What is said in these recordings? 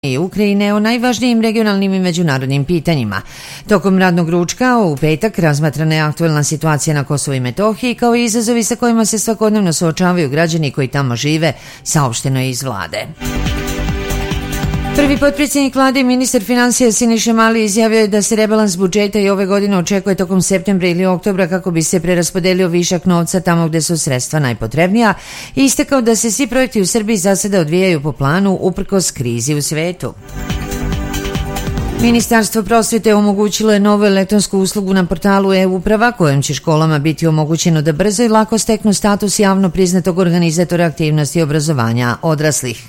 i Ukrajine o najvažnijim regionalnim i međunarodnim pitanjima. Tokom radnog ručka u petak razmatrana je aktuelna situacija na Kosovu i Metohiji kao i izazovi sa kojima se svakodnevno suočavaju građani koji tamo žive, saopšteno je iz vlade. Prvi potpredsjednik vlade i ministar finansija Siniša Mali izjavio je da se rebalans budžeta i ove godine očekuje tokom septembra ili oktobra kako bi se preraspodelio višak novca tamo gde su sredstva najpotrebnija i istakao da se svi projekti u Srbiji za sada odvijaju po planu uprkos krizi u svetu. Ministarstvo prosvete omogućilo je novu elektronsku uslugu na portalu e-uprava kojom će školama biti omogućeno da brzo i lako steknu status javno priznatog organizatora aktivnosti obrazovanja odraslih.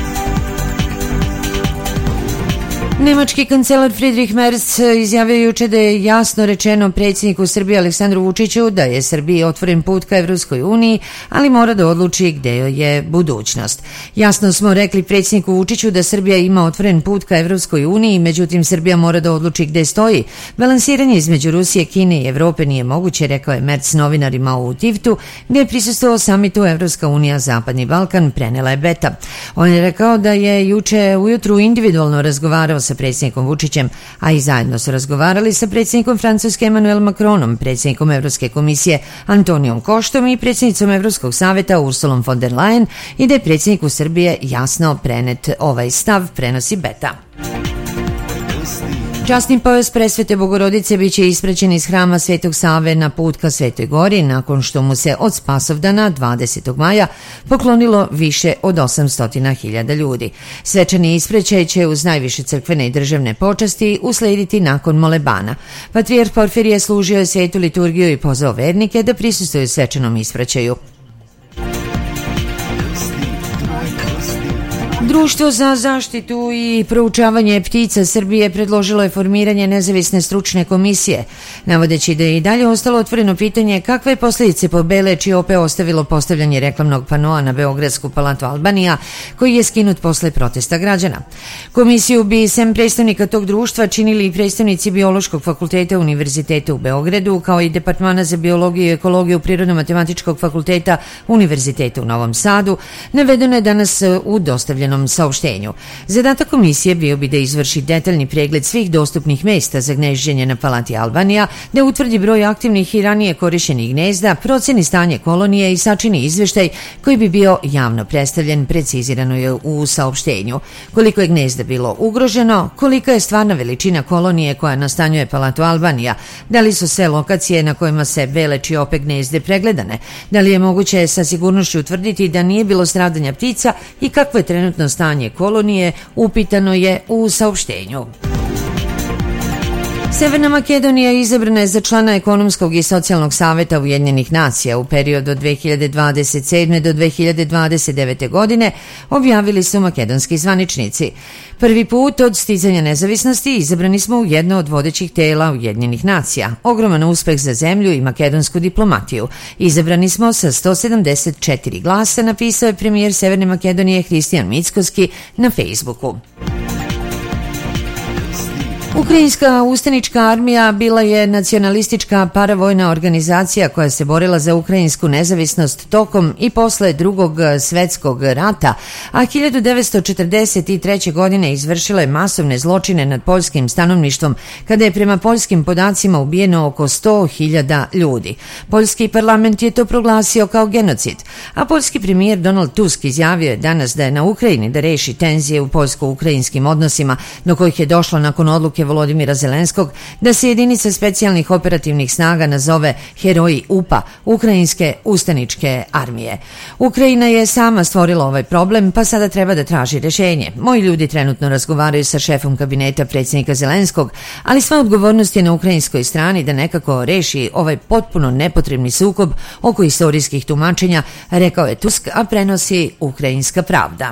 Nemački kancelar Friedrich Merz izjavio juče da je jasno rečeno predsjedniku Srbije Aleksandru Vučiću da je Srbiji otvoren put ka Evropskoj uniji, ali mora da odluči gde joj je budućnost. Jasno smo rekli predsjedniku Vučiću da Srbija ima otvoren put ka Evropskoj uniji, međutim Srbija mora da odluči gde stoji. Balansiranje između Rusije, Kine i Evrope nije moguće, rekao je Merz novinarima u Tivtu, gde je prisustvovao samitu Evropska unija Zapadni Balkan, prenela je Beta. On je rekao da je juče ujutru individualno razgovarao sa predsjednikom Vučićem, a i zajedno su razgovarali sa predsjednikom Francuske Emmanuel Macronom, predsjednikom Evropske komisije Antonijom Koštom i predsjednicom Evropskog saveta Ursulom von der Leyen i da je predsjedniku Srbije jasno prenet ovaj stav, prenosi Beta. Časni pojas presvete Bogorodice biće ispraćen iz hrama Svetog Save na put ka Svetoj Gori nakon što mu se od Spasovdana 20. maja poklonilo više od 800.000 ljudi. Svečani ispraćaj će uz najviše crkvene i državne počasti uslediti nakon molebana. Patrijarh Porfirije služio je svetu liturgiju i pozvao vernike da prisustvuju svečanom ispraćaju. Društvo za zaštitu i proučavanje ptica Srbije predložilo je formiranje nezavisne stručne komisije, navodeći da je i dalje ostalo otvoreno pitanje kakve posljedice po Bele Čiope ostavilo postavljanje reklamnog panoa na Beogradsku palatu Albanija, koji je skinut posle protesta građana. Komisiju bi sem predstavnika tog društva činili i predstavnici Biološkog fakulteta Univerziteta u Beogradu, kao i Departmana za biologiju i ekologiju Prirodno-matematičkog fakulteta Univerziteta u Novom Sadu, navedeno je danas u dostavljenom saopštenju. Zadatak komisije bio bi da izvrši detaljni pregled svih dostupnih mesta za gnezđenje na palati Albanija, da utvrdi broj aktivnih i ranije korišćenih gnezda, proceni stanje kolonije i sačini izveštaj koji bi bio javno predstavljen, precizirano je u saopštenju. Koliko je gnezda bilo ugroženo, kolika je stvarna veličina kolonije koja nastanjuje palatu Albanija, da li su sve lokacije na kojima se Bele Čiope gnezde pregledane, da li je moguće sa sigurnošću utvrditi da nije bilo stradanja ptica i kakvo je trenutno stanje kolonije, upitano je u saopštenju. Severna Makedonija izabrana je za člana Ekonomskog i socijalnog saveta Ujedinjenih nacija u periodu od 2027. do 2029. godine, objavili su makedonski zvaničnici. Prvi put od sticanja nezavisnosti izabrani smo u jedno od vodećih tela Ujedinjenih nacija. Ogroman uspeh za zemlju i makedonsku diplomatiju. Izabrani smo sa 174 glasa, napisao je premijer Severne Makedonije Hristijan Mickoski na Facebooku. Ukrajinska ustanička armija bila je nacionalistička paravojna organizacija koja se borila za ukrajinsku nezavisnost tokom i posle Drugog svetskog rata, a 1943. godine izvršila je masovne zločine nad poljskim stanovništvom kada je prema poljskim podacima ubijeno oko 100.000 ljudi. Poljski parlament je to proglasio kao genocid, a poljski premijer Donald Tusk izjavio je danas da je na Ukrajini da reši tenzije u poljsko-ukrajinskim odnosima do kojih je došlo nakon odluke Volodimira Zelenskog da se jedinica specijalnih operativnih snaga nazove Heroji UPA, Ukrajinske ustaničke armije. Ukrajina je sama stvorila ovaj problem, pa sada treba da traži rešenje. Moji ljudi trenutno razgovaraju sa šefom kabineta predsjednika Zelenskog, ali sva odgovornost je na ukrajinskoj strani da nekako reši ovaj potpuno nepotrebni sukob oko istorijskih tumačenja, rekao je Tusk, a prenosi Ukrajinska pravda.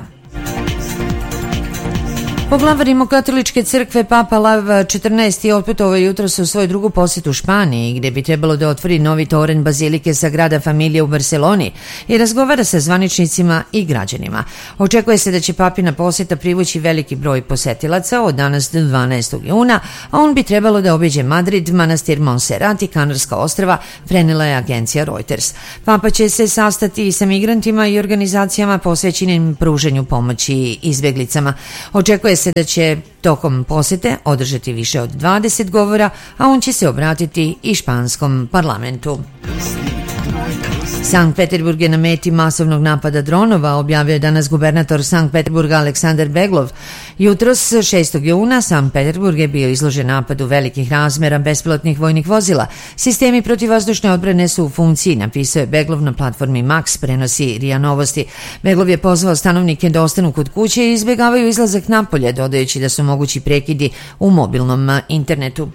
Poglavar Rimokatoličke crkve Papa Lav XIV. Otputovao jutros u svoju drugu posjetu Španiji, gdje bi trebalo da otvori novi toren bazilike Sagrada Familija u Barceloni i razgovara sa zvaničnicima i građanima. Očekuje se da će papina posjeta privući veliki broj posetilaca od danas do 12. juna, a on bi trebalo da obiđe Madrid, manastir Montserrat i Kanarska ostrva, prenela je agencija Reuters. Papa će se sastati i sa migrantima i organizacijama posvećenim pruženju pomoći izbjeglicama. Očekuje Očekuje se da će tokom posete održati više od 20 govora, a on će se obratiti i španskom parlamentu. Sankt Peterburg je na meti masovnog napada dronova, objavio je danas gubernator Sankt Peterburga Aleksandar Beglov. Jutros 6. juna Sankt Peterburg je bio izložen napadu velikih razmera bespilotnih vojnih vozila. Sistemi protivvazdušne odbrane su u funkciji, napisao je Beglov na platformi Max, prenosi RIA Novosti. Beglov je pozvao stanovnike da ostanu kod kuće i izbjegavaju izlazak napolje, dodajući da su mogući prekidi u mobilnom internetu.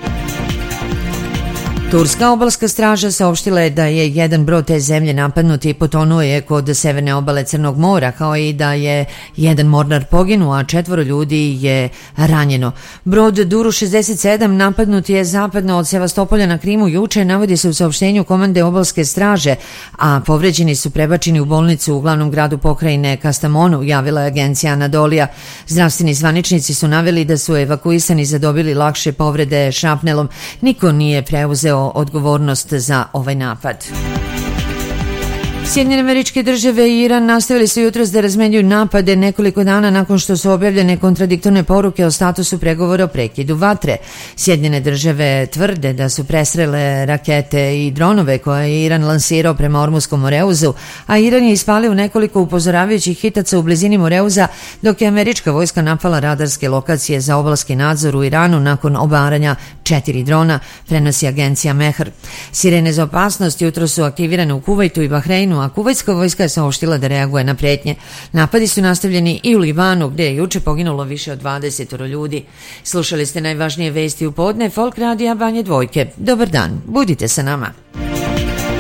Turska obalska straža saopštila je da je jedan brod te zemlje napadnut i potonuo je kod severne obale Crnog mora, kao i da je jedan mornar poginuo, a 4 ljudi je ranjeno. Brod Duru 67 napadnut je zapadno od Sevastopolja na Krimu juče, navodi se u saopštenju komande obalske straže, a povređeni su prebačeni u bolnicu u glavnom gradu pokrajine Kastamonu, javila je agencija Anadolija. Zdravstveni zvaničnici su naveli da su evakuisani zadobili lakše povrede šrapnelom. Niko nije preuzeo odgovornost za ovaj napad. Sjedinjene Američke Države i Iran nastavili su jutros da razmenjuju napade nekoliko dana nakon što su objavljene kontradiktorne poruke o statusu pregovora o prekidu vatre. Sjedinjene Države tvrde da su presrele rakete i dronove koje je Iran lansirao prema Ormuskom Moreuzu, a Iran je ispalio nekoliko upozoravajućih hitaca u blizini Moreuza, dok je američka vojska napala radarske lokacije za obalski nadzor u Iranu nakon obaranja 4 drona, prenosi agencija Mehr. Sirene za opasnost jutros su aktivirane u Kuvajtu i Bahreinu, a kuvajtska vojska je saopštila da reaguje na pretnje. Napadi su nastavljeni i u Libanu, gdje je juče poginulo više od 20 ljudi. Slušali ste najvažnije vesti u podne Folk Radija Banje Dvojke. Dobar dan, budite sa nama.